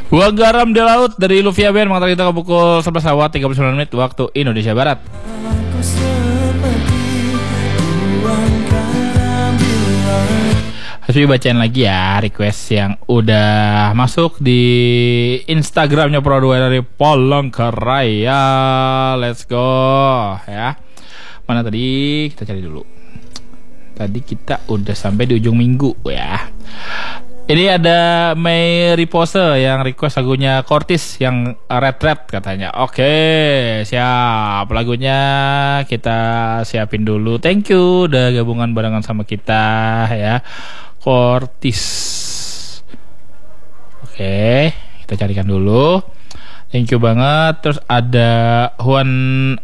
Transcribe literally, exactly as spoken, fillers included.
Gua garam di laut dari Luvia Band mengantar kita ke pukul sebelas lewat tiga puluh sembilan menit waktu Indonesia Barat. Harus bacain lagi ya request yang udah masuk di Instagramnya Pro dua dari Palangkaraya. Let's go ya. Mana tadi? Kita cari dulu. Tadi kita udah sampai di ujung minggu ya. Ini ada Mei Ripose yang request lagunya Cortis yang Red Red katanya. Oke, siap. Lagunya kita siapin dulu. Thank you udah gabungan barengan sama kita ya. Cortis. Oke, kita carikan dulu. Thank you banget. Terus ada Juan